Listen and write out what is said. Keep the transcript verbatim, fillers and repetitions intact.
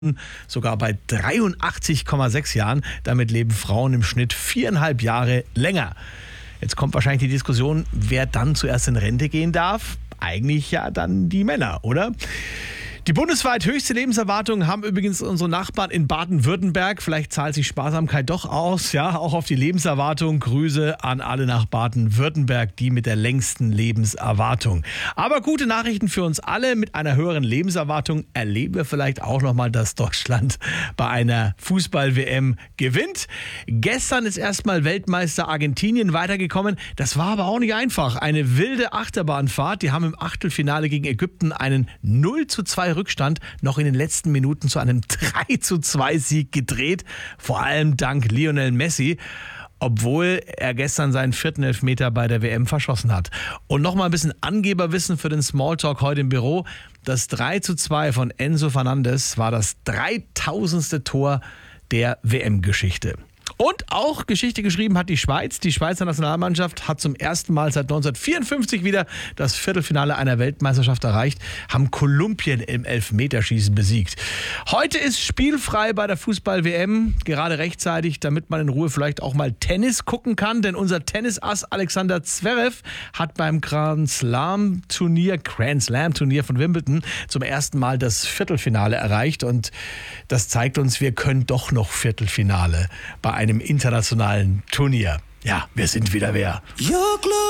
sogar bei dreiundachtzig Komma sechs Jahren. Damit leben Frauen im Schnitt viereinhalb Jahre länger. Jetzt kommt wahrscheinlich die Diskussion, wer dann zuerst in Rente gehen darf. Eigentlich ja dann die Männer, oder? Die bundesweit höchste Lebenserwartung haben übrigens unsere Nachbarn in Baden-Württemberg. Vielleicht zahlt sich Sparsamkeit doch aus, ja, auch auf die Lebenserwartung. Grüße an alle nach Baden-Württemberg, die mit der längsten Lebenserwartung. Aber gute Nachrichten für uns alle. Mit einer höheren Lebenserwartung erleben wir vielleicht auch nochmal, dass Deutschland bei einer Fußball-W M gewinnt. Gestern ist erstmal Weltmeister Argentinien weitergekommen. Das war aber auch nicht einfach. Eine wilde Achterbahnfahrt. Die haben im Achtelfinale gegen Ägypten einen null zu zwei Rückstand noch in den letzten Minuten zu einem drei zu zwei Sieg gedreht. Vor allem dank Lionel Messi, obwohl er gestern seinen vierten Elfmeter bei der W M verschossen hat. Und nochmal ein bisschen Angeberwissen für den Smalltalk heute im Büro. Das drei zu zwei von Enzo Fernandes war das dreitausendste Tor der W M-Geschichte. Und auch Geschichte geschrieben hat die Schweiz. Die Schweizer Nationalmannschaft hat zum ersten Mal seit neunzehnhundertvierundfünfzig wieder das Viertelfinale einer Weltmeisterschaft erreicht, haben Kolumbien im Elfmeterschießen besiegt. Heute ist spielfrei bei der Fußball-W M, gerade rechtzeitig, damit man in Ruhe vielleicht auch mal Tennis gucken kann, denn unser Tennisass Alexander Zverev hat beim Grand Slam Turnier, Grand Slam Turnier von Wimbledon zum ersten Mal das Viertelfinale erreicht und das zeigt uns, wir können doch noch Viertelfinale bei einem internationalen Turnier. Ja, wir sind wieder wer.